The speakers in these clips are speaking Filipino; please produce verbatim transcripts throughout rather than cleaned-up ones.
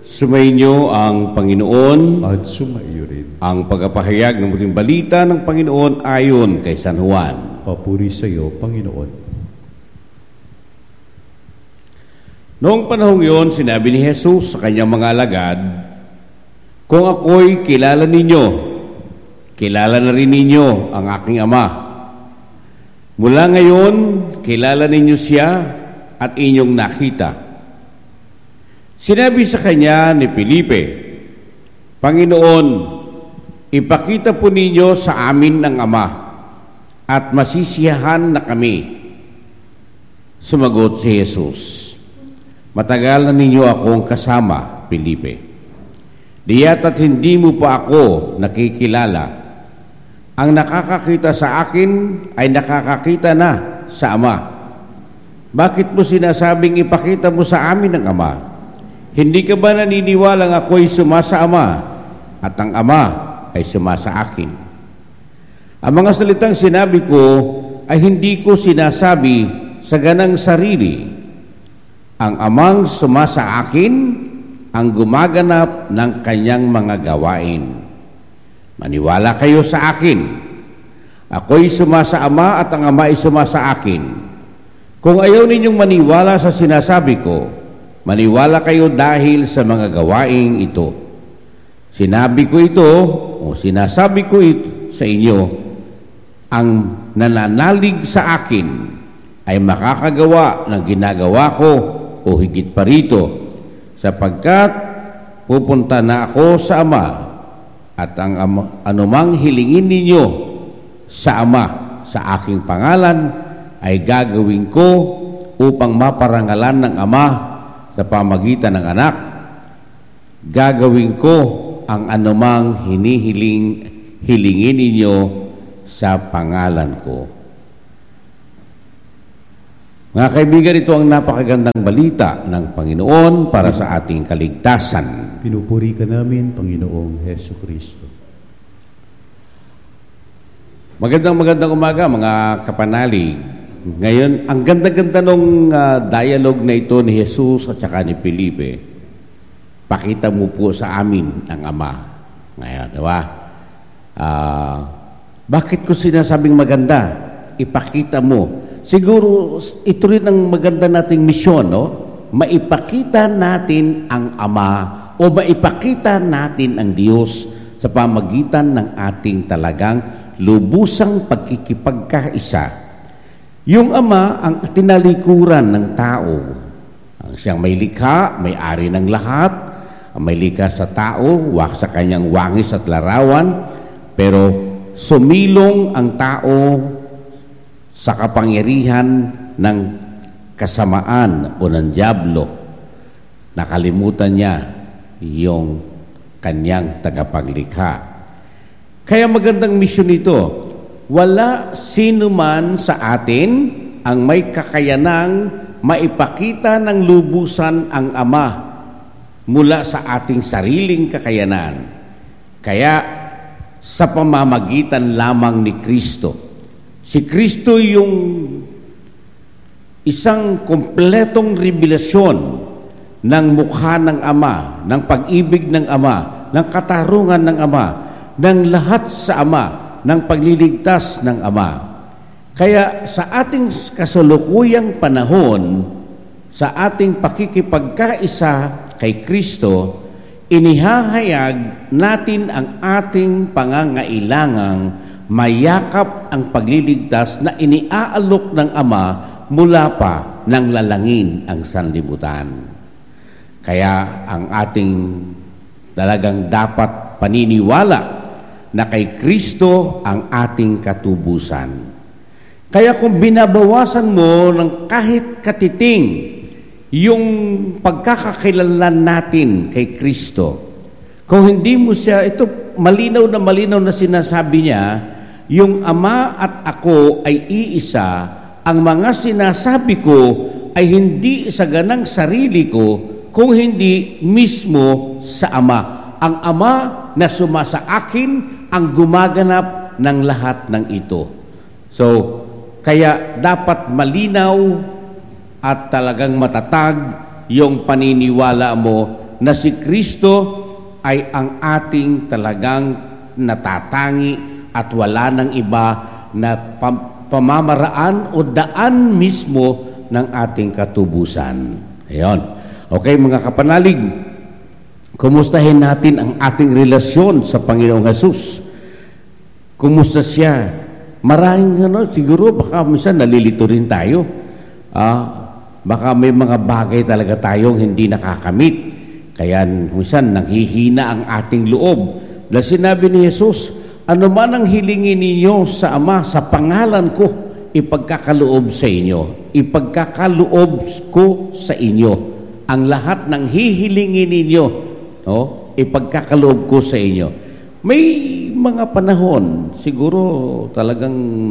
Sumainyo ang Panginoon at sumaiyo rin. Ang pagpapahayag ng muling balita ng Panginoon ayon kay San Juan. Papuri sa iyo, Panginoon. Noong panahong iyon, sinabi ni Jesus sa kanyang mga alagad, "Kung ako'y kilala ninyo, kilala na rin ninyo ang aking Ama. Mula ngayon, kilala ninyo siya at inyong nakita." Sinabi sa kanya ni Felipe, "Panginoon, ipakita po ninyo sa amin ang Ama, at masisiyahan na kami." Sumagot si Jesus, "Matagal na ninyo akong kasama, Felipe. Diya't at hindi mo pa ako nakikilala. Ang nakakakita sa akin ay nakakakita na sa Ama. Bakit mo sinasabing ipakita mo sa amin ang Ama? Hindi ka ba naniniwalang ako'y suma sa Ama at ang Ama ay suma sa akin? Ang mga salitang sinabi ko ay hindi ko sinasabi sa ganang sarili. Ang Amang suma sa akin ang gumaganap ng kanyang mga gawain. Maniwala kayo sa akin. Ako'y suma sa Ama at ang Ama ay suma sa akin. Kung ayaw ninyong maniwala sa sinasabi ko, maniwala kayo dahil sa mga gawaing ito. Sinabi ko ito o sinasabi ko ito sa inyo, ang nananalig sa akin ay makakagawa ng ginagawa ko o higit pa rito, sapagkat pupunta na ako sa Ama, at ang ama, anumang hilingin ninyo sa Ama sa aking pangalan ay gagawin ko upang maparangalan ng Ama sa pamagitan ng Anak. Gagawin ko ang anumang hinihiling hilingin ninyo sa pangalan ko." Mga kaibigan, ito ang napakagandang balita ng Panginoon para sa ating kaligtasan. Pinupuri ka namin, Panginoong Hesus Kristo. Magandang magandang umaga, mga kapanalig. Ngayon, ang ganda-ganda nung uh, dialogue na ito ni Jesus at saka ni Felipe. Pakita mo po sa amin ang Ama. Ngayon, di ba? Uh, bakit ko sinasabing maganda? Ipakita mo. Siguro, ito rin ang maganda nating misyon, no? Maipakita natin ang Ama o maipakita natin ang Diyos sa pamagitan ng ating talagang lubusang pagkikipagkaisa. Yung Ama ang tinalikuran ng tao. Ang siyang may likha, may-ari ng lahat, ang may likha sa tao, wak sa kanyang wangis at larawan, pero sumilong ang tao sa kapangyarihan ng kasamaan o ng dyablo. Nakalimutan niya yung kanyang tagapaglikha. Kaya magandang misyon ito. Wala sino man sa atin ang may kakayanang maipakita ng lubusan ang Ama mula sa ating sariling kakayanan. Kaya sa pamamagitan lamang ni Kristo. Si Kristo yung isang kompletong revelasyon ng mukha ng Ama, ng pag-ibig ng Ama, ng katarungan ng Ama, ng lahat sa Ama, ng pagliligtas ng Ama. Kaya sa ating kasalukuyang panahon, sa ating pakikipagkaisa kay Kristo, inihahayag natin ang ating pangangailangang mayakap ang pagliligtas na iniaalok ng Ama mula pa nang lalangin ang sanlibutan. Kaya ang ating talagang dapat paniniwala na kay Kristo ang ating katubusan. Kaya kung binabawasan mo ng kahit katiting yung pagkakakilanlan natin kay Kristo, kung hindi mo siya, ito malinaw na malinaw na sinasabi niya, yung Ama at ako ay iisa, ang mga sinasabi ko ay hindi sa ganang sarili ko, kung hindi mismo sa Ama. Ang Ama na suma sa akin ang gumaganap ng lahat ng ito. So, kaya dapat malinaw at talagang matatag yung paniniwala mo na si Kristo ay ang ating talagang natatangi at wala nang iba na pam- pamamaraan o daan mismo ng ating katubusan. Ayan. Okay, mga kapanalig, kumustahin natin ang ating relasyon sa Panginoong Hesus. Kumusta siya? Maraming ano, siguro baka minsan nalilito rin tayo. Ah, baka may mga bagay talaga tayong hindi nakakamit. Kaya minsan nanghihina ang ating loob. Dahil sinabi ni Jesus, ano man ang hilingin ninyo sa Ama, sa pangalan ko, ipagkakaloob sa inyo. Ipagkakaloob ko sa inyo. Ang lahat ng hihilingin ninyo, no, ipagkakaloob ko sa inyo. May mga panahon, siguro talagang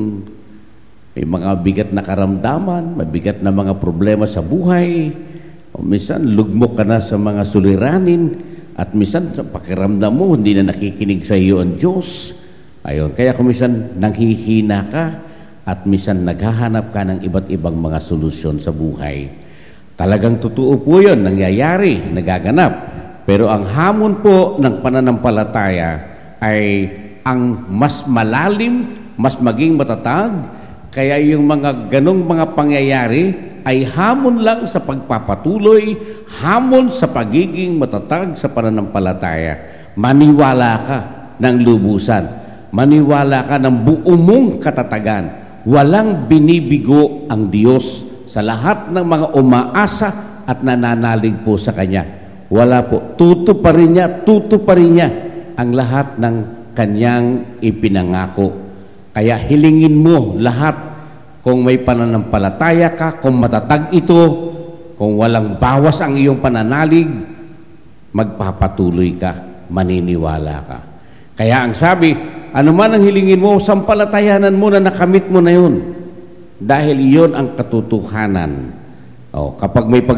may mga bigat na karamdaman, mabigat na mga problema sa buhay, o minsan lugmok ka na sa mga suliranin, at minsan sa pakiramdam mo, hindi na nakikinig sa iyo ang Diyos. Ayun, kaya kung minsan nanghihina ka, at minsan naghahanap ka ng iba't ibang mga solusyon sa buhay. Talagang totoo po yun, nangyayari, nagaganap. Pero ang hamon po ng pananampalataya ay ang mas malalim, mas maging matatag, kaya yung mga ganong mga pangyayari ay hamon lang sa pagpapatuloy, hamon sa pagiging matatag sa pananampalataya. Maniwala ka ng lubusan, maniwala ka ng buo mong katatagan. Walang binibigo ang Diyos sa lahat ng mga umaasa at nananalig po sa Kanya. Wala po, tutuparin niya, tutuparin niya ang lahat ng Kanyang ipinangako. Kaya hilingin mo lahat, kung may pananampalataya ka, kung matatag ito, kung walang bawas ang iyong pananalig, magpapatuloy ka, maniniwala ka. Kaya ang sabi, ano man ang hilingin mo, sampalatayanan mo na nakamit mo na yun. Dahil iyon ang katotohanan. O, kapag may pag